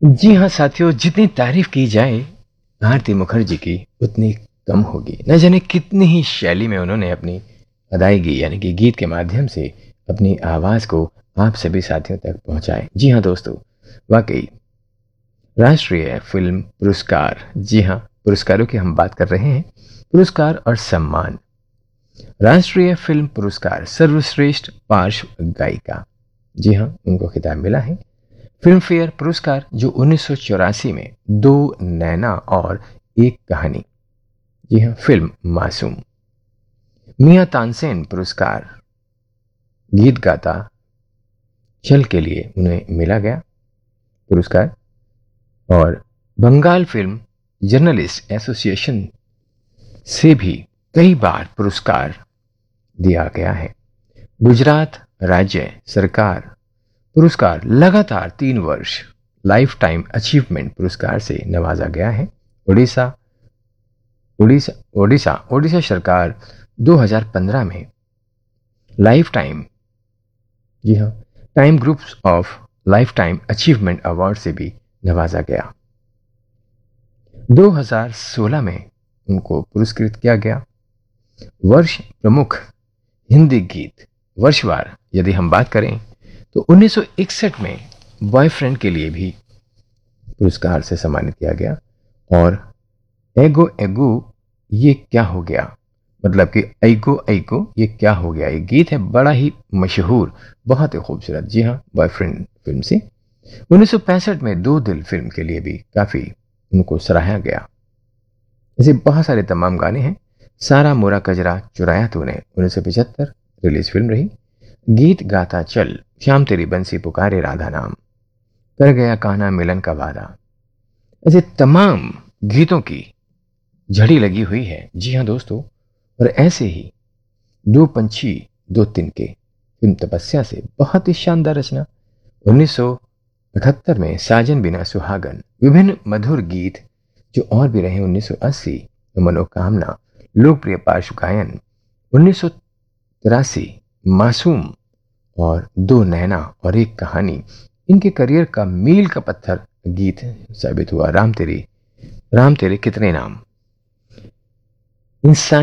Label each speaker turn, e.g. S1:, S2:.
S1: जी हाँ साथियों, जितनी तारीफ की जाए आरती मुखर्जी की उतनी कम होगी। न जाने कितनी ही शैली में उन्होंने अपनी अदायगी यानी कि गीत के माध्यम से अपनी आवाज को आप सभी साथियों तक पहुंचाए। जी हाँ दोस्तों, वाकई राष्ट्रीय फिल्म पुरस्कार, जी हाँ, पुरस्कारों की हम बात कर रहे हैं। पुरस्कार और सम्मान। राष्ट्रीय फिल्म पुरस्कार सर्वश्रेष्ठ पार्श्व गायिका, जी हाँ, उनको खिताब मिला है। फिल्म फेयर पुरस्कार जो 1984 में दो नैना और एक कहानी, जी हाँ, फिल्म मासूम। मियां तानसेन पुरस्कार गीत गाता चल के लिए उन्हें मिला गया पुरस्कार। और बंगाल फिल्म जर्नलिस्ट एसोसिएशन से भी कई बार पुरस्कार दिया गया है। गुजरात राज्य सरकार पुरस्कार लगातार 3 वर्ष लाइफ टाइम अचीवमेंट पुरस्कार से नवाजा गया है। उड़ीसा उड़ीसा ओडिशा ओडिशा सरकार 2015 में लाइफ टाइम, जी हाँ, time groups of life time achievement award से भी नवाजा गया। 2016 में उनको पुरस्कृत किया गया। वर्ष प्रमुख हिंदी गीत वर्षवार यदि हम बात करें तो 1961 में बॉयफ्रेंड के लिए भी पुरस्कार से सम्मानित किया गया। और एगो एगो ये क्या हो गया, मतलब कि ऐगो ऐगो ये क्या हो गया, ये गीत है बड़ा ही मशहूर, बहुत ही खूबसूरत। जी हाँ, बॉयफ्रेंड फिल्म से 1965 में दो दिल फिल्म के लिए भी काफी उनको सराहा गया। ऐसे बहुत सारे तमाम गाने हैं। सारा मोरा कजरा चुराया तूने 1975 रिलीज फिल्म रही। गीत गाता चल, श्याम तेरी बंसी पुकारे राधा नाम, कर गया कान्हा मिलन का वादा, ऐसे तमाम गीतों की झड़ी लगी हुई है। जी हाँ दोस्तों, और ऐसे ही दो पंछी दो तिनके फिल्म तपस्या से बहुत ही शानदार रचना। 1978 में साजन बिना सुहागन, विभिन्न मधुर गीत जो और भी रहे। 1980 में मनोकामना, लोकप्रिय पार्श्व गायन। 1983 मासूम और दो नैना और एक कहानी इनके करियर का मील का पत्थर गीत साबित हुआ। राम तेरे कितने नाम, इंसान